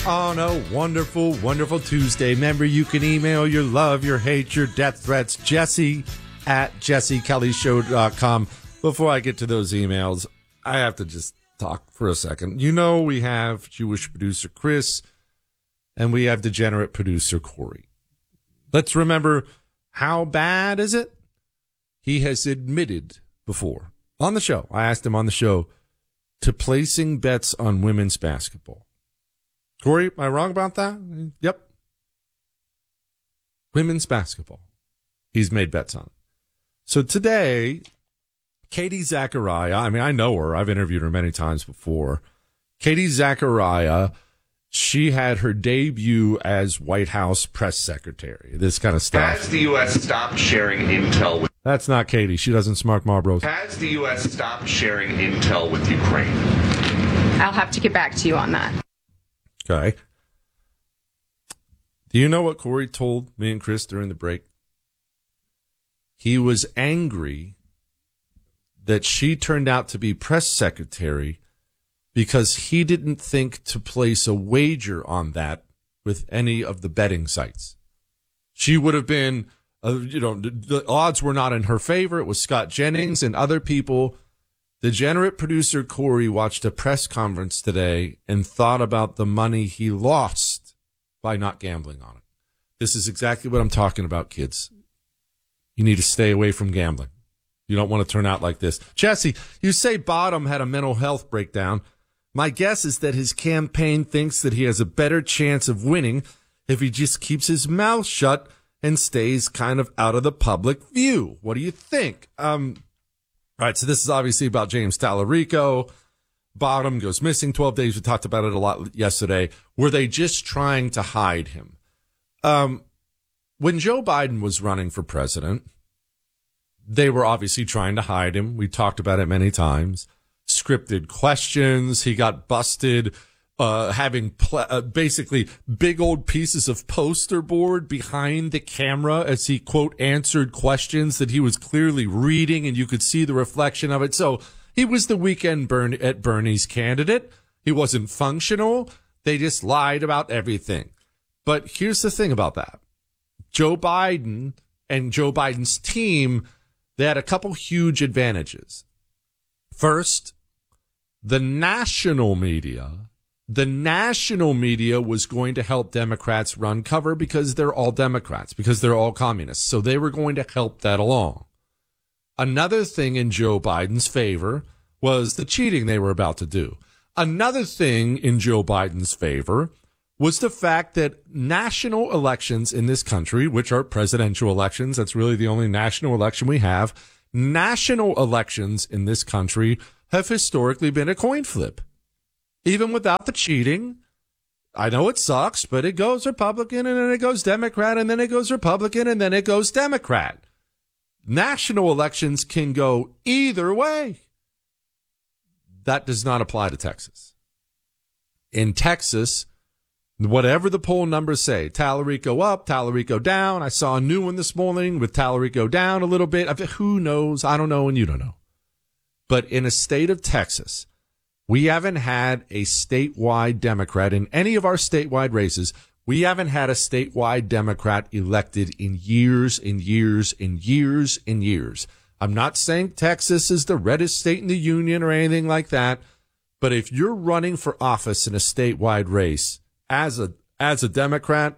on a wonderful, wonderful Tuesday. Remember, you can email your love, your hate, your death threats, Jesse at jessekellyshow.com. Before I get to those emails, I have to just talk for a second. You know, we have Jewish producer Chris, and we have degenerate producer Corey. Let's remember, how bad is it? He has admitted before on the show, I asked him on the show, to placing bets on women's basketball. Corey, am I wrong about that? Yep. Women's basketball. He's made bets on. So today, Katie Zachariah, I mean, I know her. I've interviewed her many times before. Katie Zachariah, she had her debut as White House press secretary. This kind of stuff. Has the U.S. stopped sharing intel with... That's not Katie. She doesn't smoke Marlboros. Has the U.S. stopped sharing intel with Ukraine? I'll have to get back to you on that. Okay. Do you know what Corey told me and Chris during the break? He was angry that she turned out to be press secretary because he didn't think to place a wager on that with any of the betting sites. She would have been, the odds were not in her favor. It was Scott Jennings and other people. Degenerate producer Corey watched a press conference today and thought about the money he lost by not gambling on it. This is exactly what I'm talking about, kids. You need to stay away from gambling. You don't want to turn out like this. Jesse, you say Bottom had a mental health breakdown. My guess is that his campaign thinks that he has a better chance of winning if he just keeps his mouth shut and stays kind of out of the public view. What do you think? All right, so this is obviously about James Tallarico. Bottom goes missing 12 days. We talked about it a lot yesterday. Were they just trying to hide him? When Joe Biden was running for president, they were obviously trying to hide him. We talked about it many times. Scripted questions. He got busted having basically big old pieces of poster board behind the camera as he, quote, answered questions that he was clearly reading, and you could see the reflection of it. So he was the weekend at Bernie's candidate. He wasn't functional. They just lied about everything. But here's the thing about that. Joe Biden and Joe Biden's team, they had a couple huge advantages. First, the national media was going to help Democrats run cover because they're all Democrats, because they're all communists. So they were going to help that along. Another thing in Joe Biden's favor was the cheating they were about to do. Another thing in Joe Biden's favor was the fact that national elections in this country, which are presidential elections, that's really the only national election we have, national elections in this country have historically been a coin flip. Even without the cheating, I know it sucks, but it goes Republican and then it goes Democrat and then it goes Republican and then it goes Democrat. National elections can go either way. That does not apply to Texas. In Texas, whatever the poll numbers say, Tallarico up, Tallarico down. I saw a new one this morning with Tallarico down a little bit. Who knows? I don't know and you don't know. But in a state of Texas, we haven't had a statewide Democrat in any of our statewide races. We haven't had a statewide Democrat elected in years and years and years and years. I'm not saying Texas is the reddest state in the union or anything like that. But if you're running for office in a statewide race as a Democrat,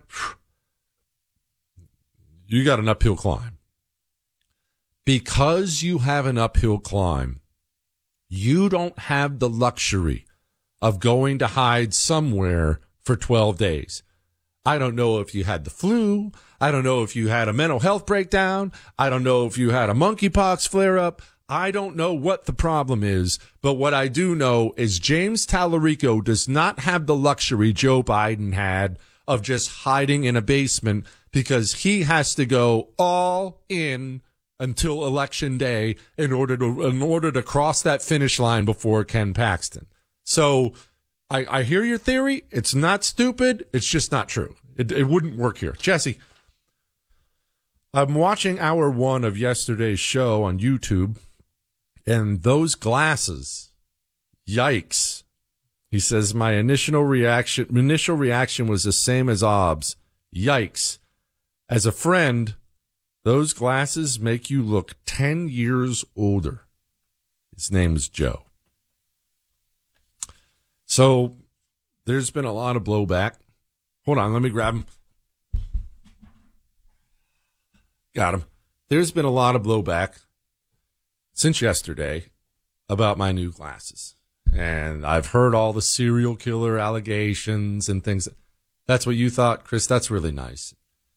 you got an uphill climb. Because you have an uphill climb, you don't have the luxury of going to hide somewhere for 12 days. I don't know if you had the flu. I don't know if you had a mental health breakdown. I don't know if you had a monkeypox flare up. I don't know what the problem is, but what I do know is James Tallarico does not have the luxury Joe Biden had of just hiding in a basement, because he has to go all in until Election Day in order to cross that finish line before Ken Paxton. So I hear your theory. It's not stupid. It's just not true. It wouldn't work here. Jesse, I'm watching hour one of yesterday's show on YouTube, and those glasses, yikes. He says, my initial reaction was the same as Ob's. Yikes. As a friend, those glasses make you look 10 years older. His name's Joe. So there's been a lot of blowback. Hold on, let me grab him. Got him. There's been a lot of blowback since yesterday about my new glasses. And I've heard all the serial killer allegations and things. That's what you thought, Chris? That's really nice.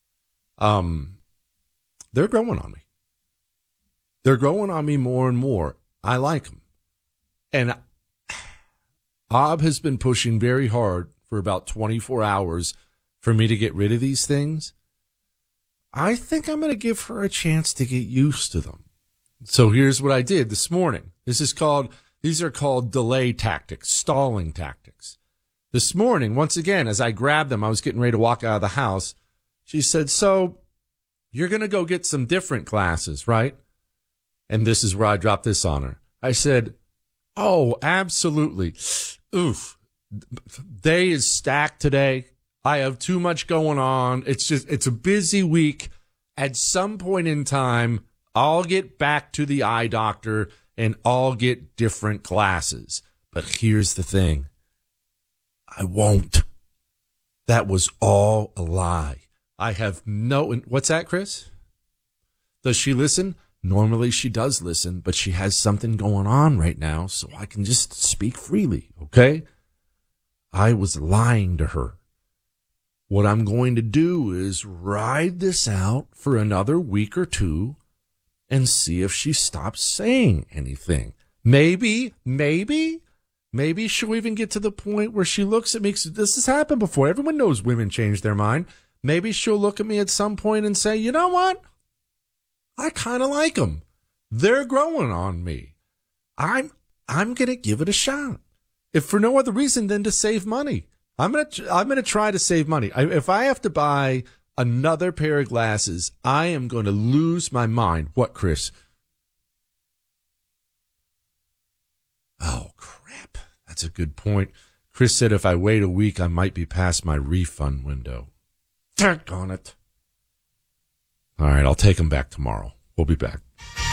They're growing on me. They're growing on me more and more. I like them. And Ob has been pushing very hard for about 24 hours for me to get rid of these things. I think I'm going to give her a chance to get used to them. So here's what I did this morning. These are called delay tactics, stalling tactics. This morning, once again, as I grabbed them, I was getting ready to walk out of the house. She said, so you're going to go get some different glasses, right? And this is where I dropped this on her. I said, oh, absolutely. Oof. Day is stacked today. I have too much going on. It's a busy week. At some point in time, I'll get back to the eye doctor and I'll get different glasses. But here's the thing. I won't. That was all a lie. I have what's that, Chris? Does she listen? Normally she does listen, but she has something going on right now, so I can just speak freely, okay? I was lying to her. What I'm going to do is ride this out for another week or two and see if she stops saying anything. Maybe she'll even get to the point where she looks at me. This has happened before. Everyone knows women change their mind. Maybe she'll look at me at some point and say, you know what? I kind of like them. They're growing on me. I'm going to give it a shot. If for no other reason than to save money. I'm going to try to save money. If I have to buy another pair of glasses, I am going to lose my mind. What, Chris? Oh, crap. That's a good point. Chris said if I wait a week, I might be past my refund window. Darn it. All right, I'll take them back tomorrow. We'll be back.